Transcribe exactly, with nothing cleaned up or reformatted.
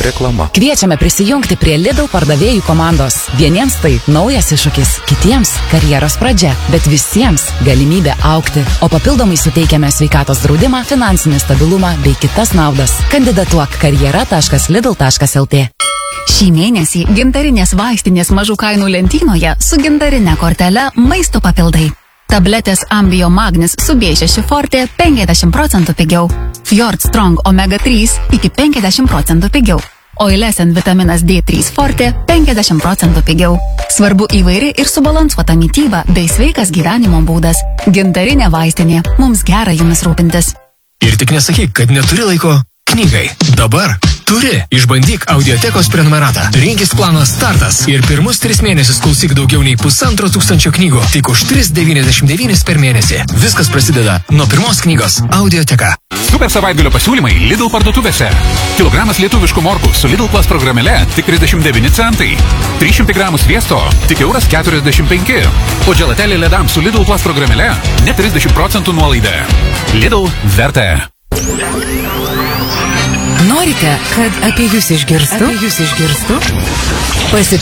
Reklama. Kviečiame prisijungti prie Lidl pardavėjų komandos. Vieniems tai naujas iššūkis, kitiems karjeros pradžia, bet visiems galimybė augti. O papildomai suteikiame sveikatos draudimą, finansinį stabilumą bei kitas naudas. Kandidatuok karjera taškas lidl taškas lt. Šį mėnesį gintarinės vaistinės mažų kainų lentynoje su gintarine kortele maisto papildai. Tabletės Ambio Magnis su B šeši Forte penkiasdešimt procentų pigiau. Fjord Strong Omega trys iki penkiasdešimt procentų pigiau. Oilesen vitaminas D trys Forte penkiasdešimt procentų pigiau. Svarbu įvairi ir subalansuota mityba bei sveikas gyvenimo būdas. Gintarinė vaistinė. Mums gera jumis rūpintis. Ir tik nesakyk, kad neturi laiko knygai. Dabar turi. Išbandyk Audiotekos prenumeratą. Rinkis planas startas ir pirmus tris mėnesius klausyk daugiau nei pusantro tūkstančio knygų. Tik už tris devyniasdešimt devyni per mėnesį. Viskas prasideda nuo pirmos knygos. Audioteka. Super savaitgalio pasiūlymai Lidl parduotuvėse. Kilogramas lietuviškų morkų su Lidl Plus programėle tik trisdešimt devyni centai. trys šimtai gramų sviesto tik euras keturiasdešimt penki. O dželatelė ledams su Lidl Plus programėle net trisdešimt procentų nuolaida. Lidl verta. Norite, kad apie jūs išgirstų? Apie jūs išgirstų? Pasitikėkite.